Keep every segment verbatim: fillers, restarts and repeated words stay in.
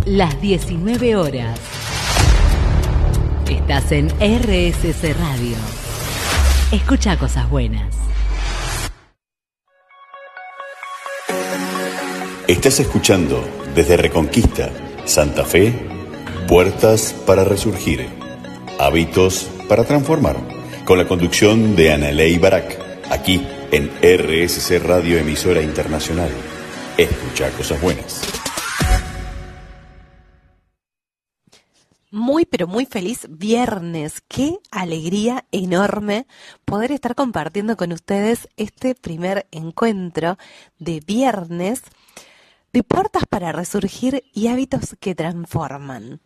las diecinueve horas. Estás en R S C Radio. Escucha cosas buenas. Estás escuchando desde Reconquista, Santa Fe, Puertas para Resurgir, Hábitos para Transformar, con la conducción de Analey Barak, aquí en R S C Radio, emisora internacional. Escucha cosas buenas. Muy, pero muy feliz viernes. Qué alegría enorme poder estar compartiendo con ustedes este primer encuentro de viernes de Puertas para Resurgir y Hábitos que Transforman.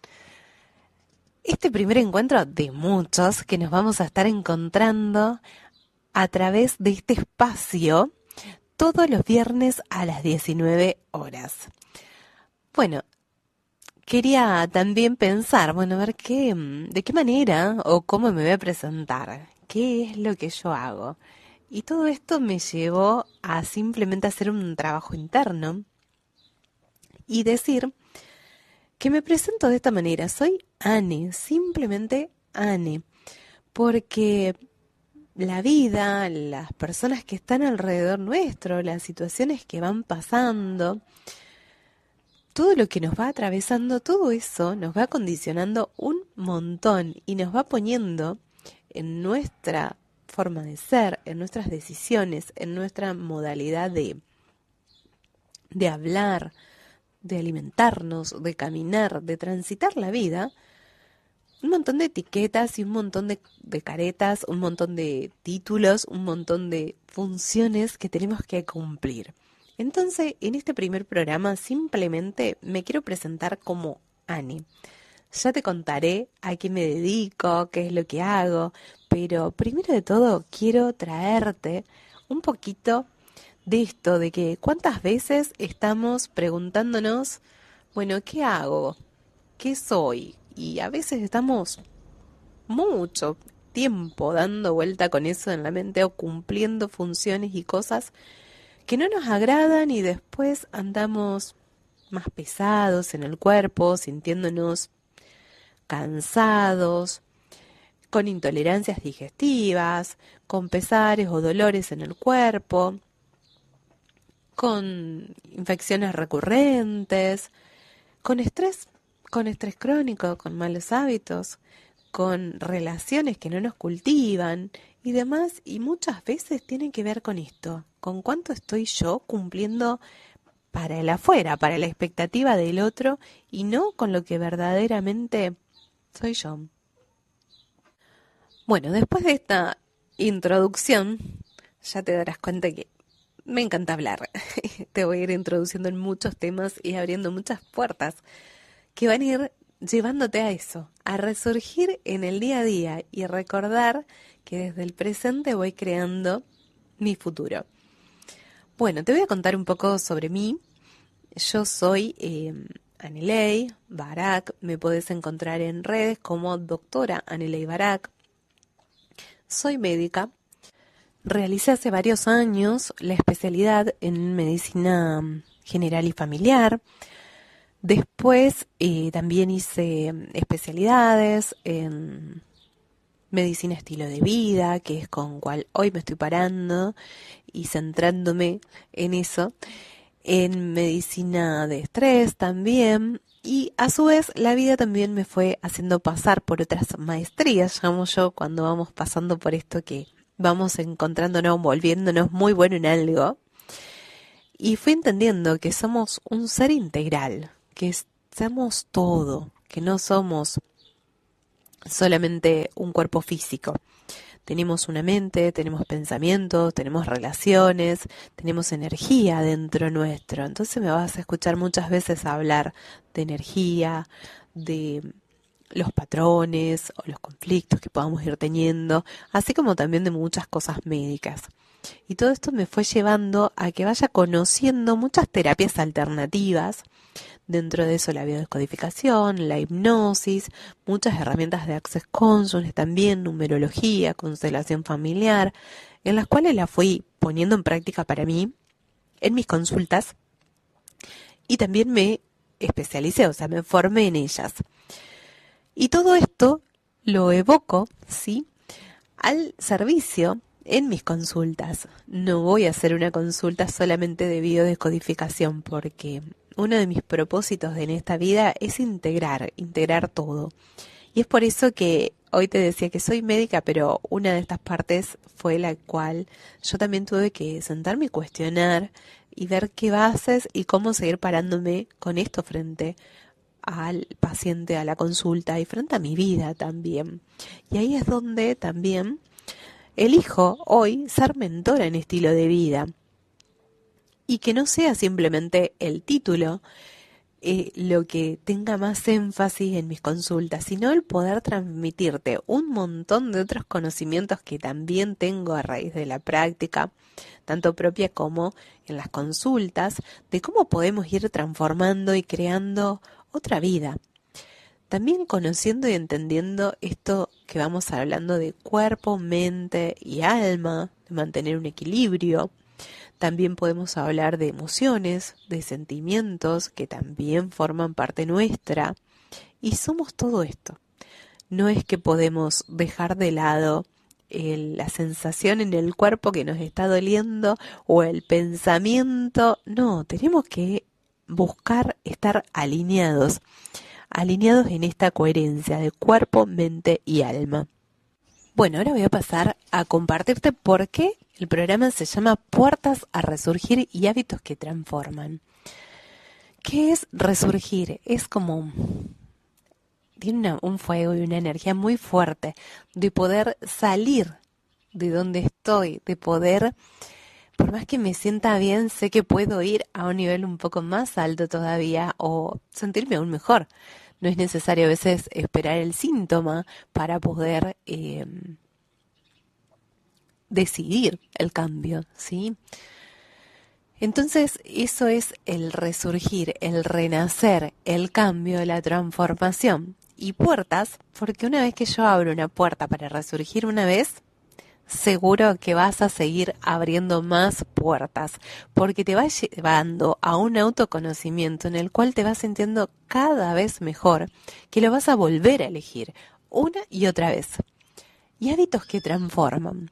Este primer encuentro de muchos que nos vamos a estar encontrando a través de este espacio todos los viernes a las diecinueve horas. Bueno, quería también pensar, bueno, a ver qué, de qué manera o cómo me voy a presentar, qué es lo que yo hago. Y todo esto me llevó a simplemente hacer un trabajo interno y decir que me presento de esta manera. Soy Anne, simplemente Anne, porque la vida, las personas que están alrededor nuestro, las situaciones que van pasando, todo lo que nos va atravesando, todo eso nos va condicionando un montón y nos va poniendo en nuestra forma de ser, en nuestras decisiones, en nuestra modalidad de, de hablar, de alimentarnos, de caminar, de transitar la vida, un montón de etiquetas y un montón de, de caretas, un montón de títulos, un montón de funciones que tenemos que cumplir. Entonces, en este primer programa simplemente me quiero presentar como Anne. Ya te contaré a qué me dedico, qué es lo que hago, pero primero de todo quiero traerte un poquito de esto, de que cuántas veces estamos preguntándonos, bueno, ¿qué hago? ¿Qué soy? Y a veces estamos mucho tiempo dando vuelta con eso en la mente o cumpliendo funciones y cosas que no nos agradan y después andamos más pesados en el cuerpo, sintiéndonos cansados, con intolerancias digestivas, con pesares o dolores en el cuerpo, con infecciones recurrentes, con estrés, con estrés crónico, con malos hábitos, con relaciones que no nos cultivan y demás, y muchas veces tienen que ver con esto, con cuánto estoy yo cumpliendo para el afuera, para la expectativa del otro y no con lo que verdaderamente soy yo. Bueno, después de esta introducción, ya te darás cuenta que me encanta hablar. Te voy a ir introduciendo en muchos temas y abriendo muchas puertas que van a ir llevándote a eso, a resurgir en el día a día y recordar que desde el presente voy creando mi futuro. Bueno, te voy a contar un poco sobre mí. Yo soy eh, Analey Barak, me podés encontrar en redes como doctora Analey Barak. Soy médica, realicé hace varios años la especialidad en medicina general y familiar. Después eh, también hice especialidades en medicina estilo de vida, que es con cual hoy me estoy parando y centrándome en eso, en medicina de estrés también, y a su vez la vida también me fue haciendo pasar por otras maestrías, llamo yo, cuando vamos pasando por esto que vamos encontrándonos, volviéndonos muy bueno en algo, y fui entendiendo que somos un ser integral, que somos todo, que no somos solamente un cuerpo físico. Tenemos una mente, tenemos pensamientos, tenemos relaciones, tenemos energía dentro nuestro. Entonces me vas a escuchar muchas veces hablar de energía, de los patrones o los conflictos que podamos ir teniendo, así como también de muchas cosas médicas. Y todo esto me fue llevando a que vaya conociendo muchas terapias alternativas. Dentro de eso la biodescodificación, la hipnosis, muchas herramientas de Access Consciousness también, numerología, constelación familiar, en las cuales la fui poniendo en práctica para mí, en mis consultas, y también me especialicé, o sea, me formé en ellas. Y todo esto lo evoco, ¿sí?, al servicio en mis consultas. No voy a hacer una consulta solamente de biodescodificación, porque uno de mis propósitos en esta vida es integrar, integrar todo. Y es por eso que hoy te decía que soy médica, pero una de estas partes fue la cual yo también tuve que sentarme y cuestionar y ver qué bases y cómo seguir parándome con esto frente al paciente, a la consulta y frente a mi vida también. Y ahí es donde también elijo hoy ser mentora en estilo de vida. Y que no sea simplemente el título eh, lo que tenga más énfasis en mis consultas, sino el poder transmitirte un montón de otros conocimientos que también tengo a raíz de la práctica, tanto propia como en las consultas, de cómo podemos ir transformando y creando otra vida. También conociendo y entendiendo esto que vamos hablando de cuerpo, mente y alma, de mantener un equilibrio. También podemos hablar de emociones, de sentimientos que también forman parte nuestra. Y somos todo esto. No es que podemos dejar de lado el, la sensación en el cuerpo que nos está doliendo o el pensamiento. No, tenemos que buscar estar alineados. alineados en esta coherencia de cuerpo, mente y alma. Bueno, ahora voy a pasar a compartirte por qué el programa se llama Puertas a Resurgir y Hábitos que Transforman. ¿Qué es resurgir? Es como... tiene una, un fuego y una energía muy fuerte de poder salir de donde estoy, de poder... por más que me sienta bien, sé que puedo ir a un nivel un poco más alto todavía o sentirme aún mejor. No es necesario a veces esperar el síntoma para poder eh, decidir el cambio, ¿sí? Entonces, eso es el resurgir, el renacer, el cambio, la transformación. Y puertas, porque una vez que yo abro una puerta para resurgir una vez, seguro que vas a seguir abriendo más puertas, porque te va llevando a un autoconocimiento en el cual te vas sintiendo cada vez mejor, que lo vas a volver a elegir una y otra vez. Y hábitos que transforman.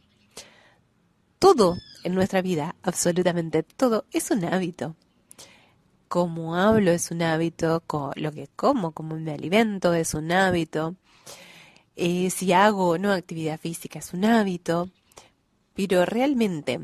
Todo en nuestra vida, absolutamente todo, es un hábito. Cómo hablo es un hábito, lo que como, cómo me alimento es un hábito. Eh, si hago o no actividad física es un hábito, pero realmente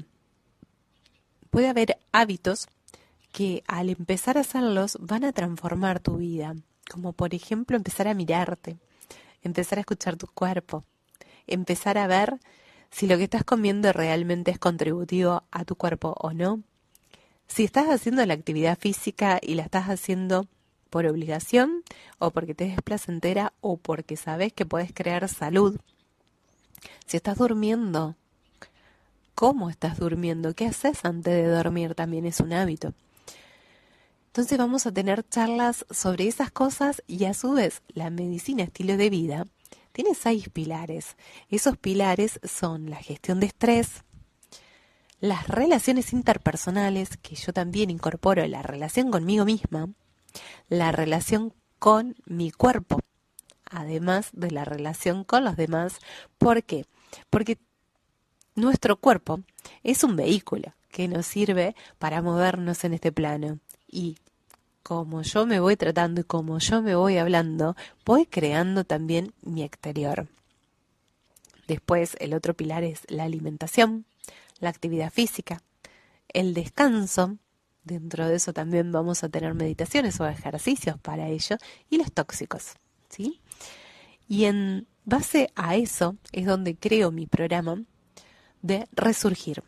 puede haber hábitos que al empezar a hacerlos van a transformar tu vida, como por ejemplo empezar a mirarte, empezar a escuchar tu cuerpo, empezar a ver si lo que estás comiendo realmente es contributivo a tu cuerpo o no, si estás haciendo la actividad física y la estás haciendo por obligación o porque te es placentera o porque sabes que puedes crear salud. Si estás durmiendo, ¿cómo estás durmiendo? ¿Qué haces antes de dormir? También es un hábito. Entonces vamos a tener charlas sobre esas cosas y a su vez la medicina estilo de vida tiene seis pilares. Esos pilares son la gestión de estrés, las relaciones interpersonales, que yo también incorporo la relación conmigo misma, la relación con mi cuerpo, además de la relación con los demás. ¿Por qué? Porque nuestro cuerpo es un vehículo que nos sirve para movernos en este plano. Y como yo me voy tratando y como yo me voy hablando, voy creando también mi exterior. Después, el otro pilar es la alimentación, la actividad física, el descanso. Dentro de eso también vamos a tener meditaciones o ejercicios para ello, y los tóxicos, ¿sí? Y en base a eso es donde creo mi programa de Resurgir,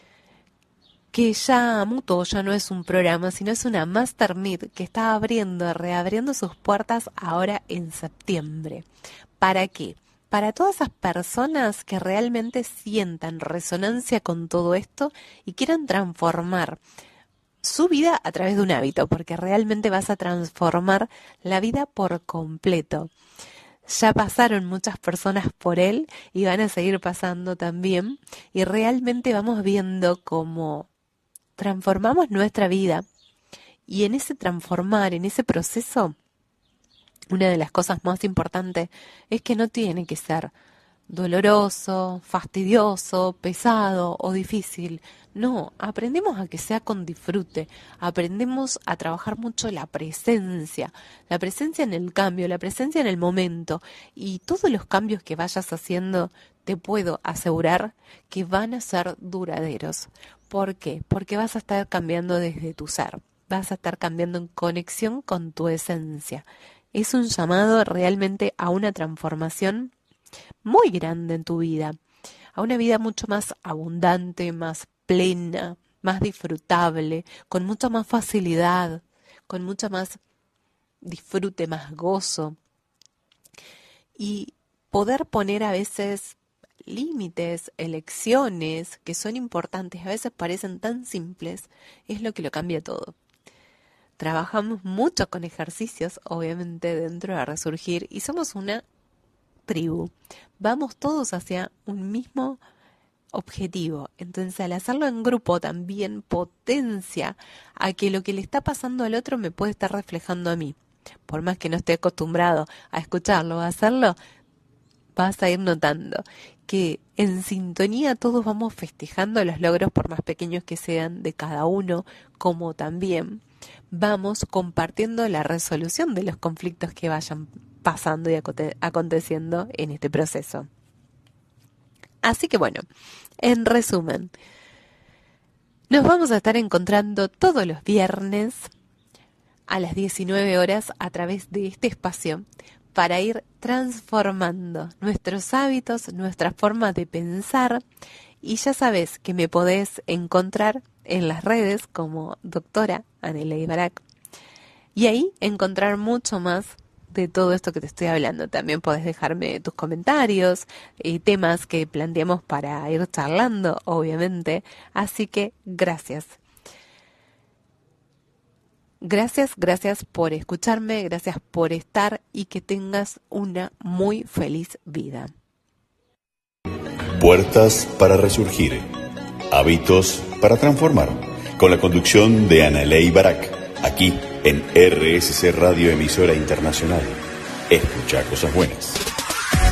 que ya mutó, ya no es un programa, sino es una Master Meet que está abriendo, reabriendo sus puertas ahora en septiembre. ¿Para qué? Para todas esas personas que realmente sientan resonancia con todo esto y quieran transformar su vida a través de un hábito, porque realmente vas a transformar la vida por completo. Ya pasaron muchas personas por él y van a seguir pasando también, y realmente vamos viendo cómo transformamos nuestra vida Y en ese transformar, en ese proceso, una de las cosas más importantes es que no tiene que ser doloroso, fastidioso, pesado o difícil. No, aprendemos a que sea con disfrute, aprendemos a trabajar mucho la presencia, la presencia en el cambio, la presencia en el momento, y todos los cambios que vayas haciendo te puedo asegurar que van a ser duraderos. ¿Por qué? Porque vas a estar cambiando desde tu ser, vas a estar cambiando en conexión con tu esencia. Es un llamado realmente a una transformación muy grande en tu vida, a una vida mucho más abundante, más plena, más disfrutable, con mucha más facilidad, con mucha más disfrute, más gozo. Y poder poner a veces límites, elecciones que son importantes, a veces parecen tan simples, es lo que lo cambia todo. Trabajamos mucho con ejercicios, obviamente, dentro de Resurgir, y somos una tribu. Vamos todos hacia un mismo objetivo. Entonces, al hacerlo en grupo también potencia a que lo que le está pasando al otro me puede estar reflejando a mí. Por más que no esté acostumbrado a escucharlo o a hacerlo, vas a ir notando que en sintonía todos vamos festejando los logros, por más pequeños que sean, de cada uno, como también vamos compartiendo la resolución de los conflictos que vayan pasando y aconteciendo en este proceso. Así que bueno, en resumen, nos vamos a estar encontrando todos los viernes a las diecinueve horas a través de este espacio para ir transformando nuestros hábitos, nuestras formas de pensar, y ya sabes que me podés encontrar en las redes como doctora Aneley Barak, y ahí encontrar mucho más de todo esto que te estoy hablando. También podés dejarme tus comentarios y temas que planteamos para ir charlando, obviamente. Así que gracias. Gracias, gracias por escucharme, gracias por estar y que tengas una muy feliz vida. Puertas para resurgir. Hábitos para transformar. Con la conducción de Aneley Barak. Aquí en R S C Radio, emisora internacional. Escucha cosas buenas.